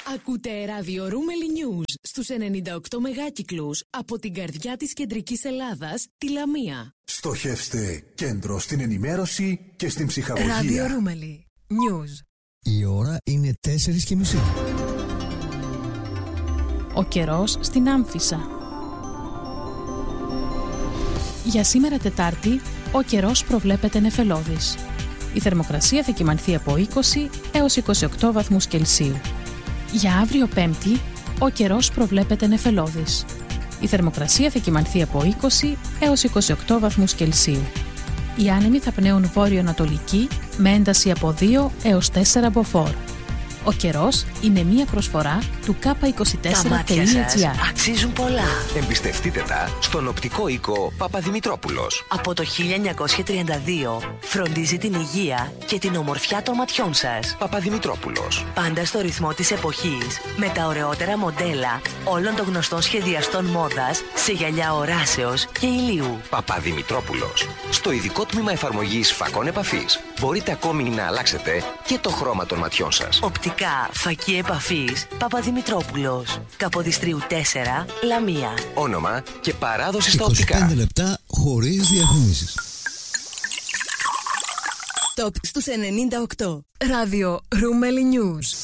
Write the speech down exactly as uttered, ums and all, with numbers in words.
Ακούτε ράδιο Ρούμελι News στους ενενήντα οκτώ μεγάκυκλους από την καρδιά της κεντρικής Ελλάδας, τη Λαμία. Στοχεύστε κέντρο στην ενημέρωση και στην ψυχαγωγία. Ράδιο Ρούμελι News. Η ώρα είναι τέσσερις και μισή. Ο καιρός στην Άμφισσα. Για σήμερα Τετάρτη, ο καιρός προβλέπεται νεφελώδης. Η θερμοκρασία θα κυμανθεί από είκοσι έως είκοσι οκτώ βαθμούς Κελσίου. Για αύριο Πέμπτη, ο καιρός προβλέπεται νεφελώδης. Η θερμοκρασία θα κυμανθεί από είκοσι έως είκοσι οκτώ βαθμούς Κελσίου. Οι άνεμοι θα πνέουν βόρειο-ανατολική με ένταση από δύο έως τέσσερα μποφόρ. Ο καιρός είναι μία προσφορά του κάπα είκοσι τέσσερα τελεία τζι άρ. Αξίζουν πολλά. Εμπιστευτείτε τα στον οπτικό οίκο Παπαδημητρόπουλος. Από το χίλια εννιακόσια τριάντα δύο φροντίζει την υγεία και την ομορφιά των ματιών σας. Παπαδημητρόπουλος. Πάντα στο ρυθμό της εποχής, με τα ωραιότερα μοντέλα όλων των γνωστών σχεδιαστών μόδας σε γυαλιά οράσεως και ηλίου. Παπαδημητρόπουλος. Στο ειδικό τμήμα εφαρμογής φακών επαφής μπορείτε ακόμη να αλλάξετε και το χρώμα των ματιών σας. Οπτικά φακή επαφής Παπαδημητρόπουλος. Καποδιστρίου τέσσερα, Λαμία. Όνομα και παράδοση στα είκοσι πέντε οπτικά. λεπτά χωρίς διαφημίσεις. Top στους ενενήντα οκτώ. Ράδιο Ρούμελι News.